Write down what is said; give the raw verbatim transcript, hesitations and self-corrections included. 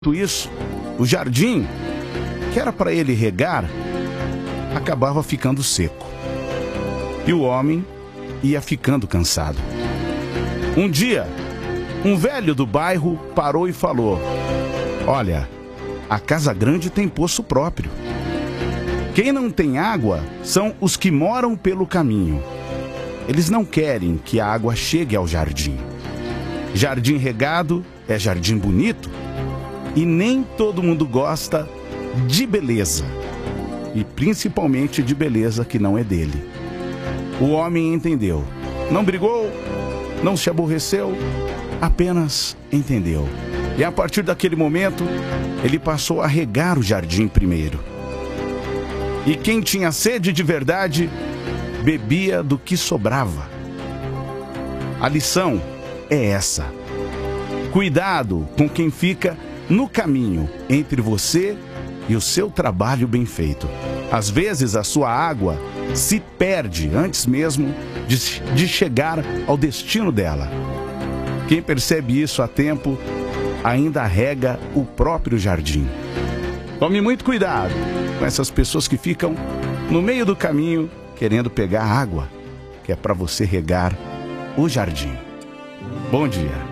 isso, o jardim, que era para ele regar, acabava ficando seco. E o homem ia ficando cansado. Um dia, um velho do bairro parou e falou: "Olha, a casa grande tem poço próprio. Quem não tem água são os que moram pelo caminho. Eles não querem que a água chegue ao jardim. Jardim regado é jardim bonito, e nem todo mundo gosta de beleza, e principalmente de beleza que não é dele." O homem entendeu. Não brigou, não se aborreceu, apenas entendeu. E a partir daquele momento, ele passou a regar o jardim primeiro. E quem tinha sede de verdade, bebia do que sobrava. A lição é essa: cuidado com quem fica no caminho entre você e o seu trabalho bem feito. Às vezes a sua água se perde antes mesmo de, de chegar ao destino dela. Quem percebe isso a tempo ainda rega o próprio jardim. Tome muito cuidado com essas pessoas que ficam no meio do caminho querendo pegar água, que é para você regar o jardim. Bom dia.